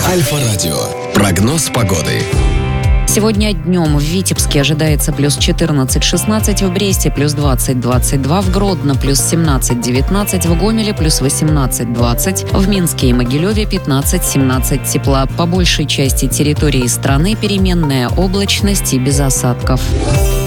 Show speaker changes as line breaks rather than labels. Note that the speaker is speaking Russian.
Альфа-радио. Прогноз погоды.
Сегодня днем в Витебске ожидается плюс 14-16, в Бресте плюс 20-22, в Гродно плюс 17-19, в Гомеле плюс 18-20, в Минске и Могилеве 15-17 тепла. По большей части территории страны переменная облачность и без осадков.